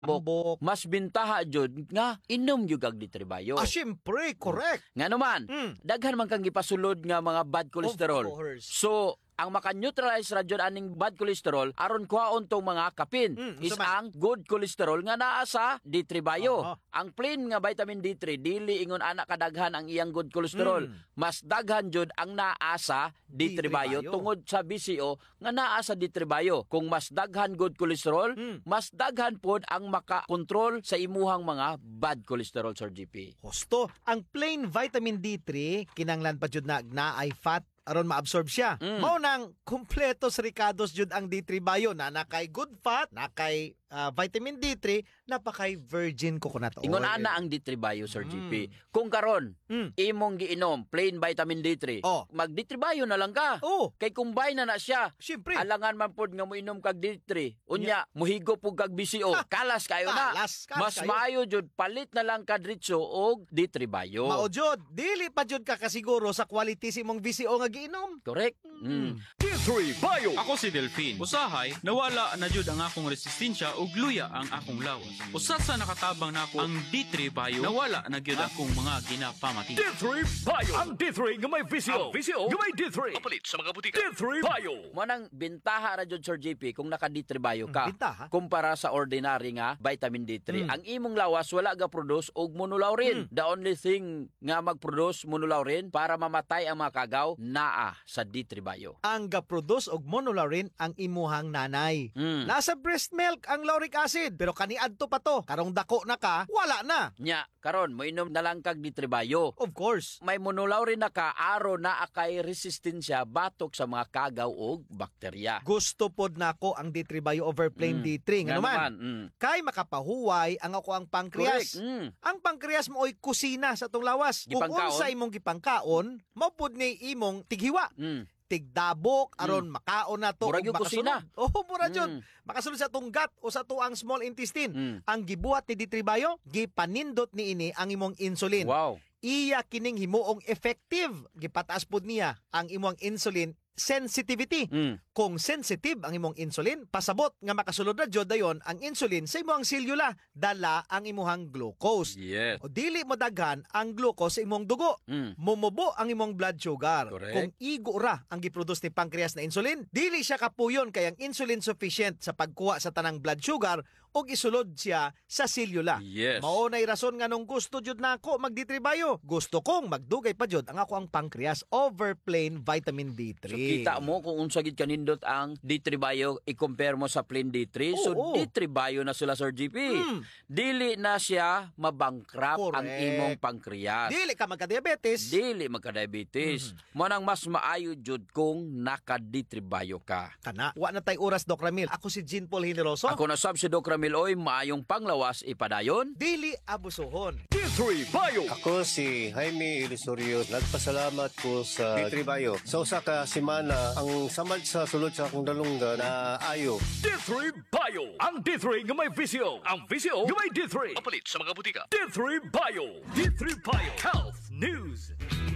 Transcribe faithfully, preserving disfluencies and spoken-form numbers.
Bok. Mas bintaha jud nga inom jud kag D three Bio. Ah, syempre, correct. Nga naman, Mm. daghan man kang gipasulod nga mga bad cholesterol. Of course. So, ang maka-neutralize ra jud aning bad cholesterol aron kuhaon tong mga kapin Mm, is unsa man? ang good cholesterol nga naa sa D three Bio. Aha. Ang plain nga vitamin D three dili ingon ana kadaghan ang iyang good cholesterol. Mm. Mas daghan jud ang naa sa D three Bio Bio. tungod sa B C O nga naa sa D three Bio. Kung mas daghan good cholesterol, Mm. mas daghan pod ang maka-control sa imuhang mga bad cholesterol, Sir G P. Husto, ang plain vitamin D three, kinanglan pa jud na naay fat aron maabsorb siya. Mm. Mao nang kumpletos ricados jud ang D three Bio na nakay good fat, nakay ah, vitamin D three, napakay virgin coconut oil. Ingon ana ang D three Bio, Sir G P. Mm. Kung karon Mm. imong giinom plain vitamin D three, Oh. mag D three Bio na lang ka. Oh, Kay combine na na siya. syempre. Alangan man pod nga moinom kag D three. Unya, muhigo pug kag B C O. Kalas kayo na. Kalas, kalas Mas kayo. maayo jud palit na lang ka diretso og D three Bio. Mao jud, dili pa jud ka kasiguro sa quality si imong V C O nga giinom. Correct? Mm. D three Bio. Ako si Delphine. Usahay, nawala na jud ang akong resistensya ug luya ang akong lawas. Usa sa nakatabang nako ang D three Bio, nawala na gyud akong mga ginapamati. D three Bio. Ang D three nga may V C O. V C O nga may D three. Kapalit sa mga butika. D three Bio. Mo nang bintaha ra jud, Sir J P, kung naka D three Bio ka. Mm, bintaha? Kumpara sa ordinary nga vitamin D three. Mm. Ang imong lawas wala ga produce og monolaurin. The only thing nga mag-produce monolaurin para mamatay ang mga kagaw naa sa D three Bio. Ang ga-produce og monolaurin ang imuhang nanay. Mm. Nasa breast milk ang lauric acid, pero kaniadto pa to. Karong dako na ka, wala na. Nya, karon moinom na lang kag D three Bio. Of course. May monolaurin na ka aro na akay resistensya batok sa mga kagaw og bakterya. Gusto pod nako ang D three Bio over plain Mm. D three. Nga Nga naman, naman, mm. kay makapahuway ang ako ang pancreas. Correct. Mm. Ang pancreas mo ay kusina sa tong lawas. Kung Gipangkaon. unsa imong gipangkaon, mao pod ni imong tighiwa. Mm. Tigdabok aron makaon na to Murag ug yung kusina. makasunod. Oh, mura Mm. jud. Makasunod sa tong gut o sa tuang small intestine. Mm. Ang gibuhat ni D three Bio, gipanindot ni ini ang imong insulin. Wow. Iya kining himuong effective. Gipataas pod niya ang imong insulin sensitivity. Mm. Kung sensitive ang imong insulin, pasabot nga makasulod na jud dayon ang insulin sa imong selula, dala ang imuhang glucose. Yes. O dili mo daghan ang glucose sa imong dugo. Mm. Mumubo ang imong blood sugar. Correct. Kung igo ra ang giproduce ni pancreas na insulin, dili siya kapuyon kay ang insulin sufficient sa pagkuha sa tanang blood sugar ug isulod siya sa selula. Yes. Mao nay rason nga nung gusto jud nako mag D three Bio. Gusto kong magdugay pa jud ang ako ang pancreas over plain vitamin D So three. kita mo kung unsa gid kanindot ang D three Bio i-compare mo sa plain D three. So Oo. D three Bio na sila, Sir G P. Mm. Dili na siya mabankrupt ang Correct. imong pancreas. Dili ka magka-diabetes. Dili magka-diabetes. Mo nang mas maayo jud kung naka D three Bio ka. Kana, wa na tay oras Doc Ramil. Ako si Jean Paul Generoso. Ako na sab si Doc Ramil oy, maayong panglawas ipadayon. Dili abusohon. D three Bio. Ako si Jaime Ilusorio. Nagpasalamat ko sa D three Bio. Sa usa ka semana, ang samad sa sulod sa akong dalungga na ayo. D three Bio. Ang D three nga may V C O. Ang V C O nga may D three. Kapalit sa mga butika. D three Bio. D three Bio. Health News.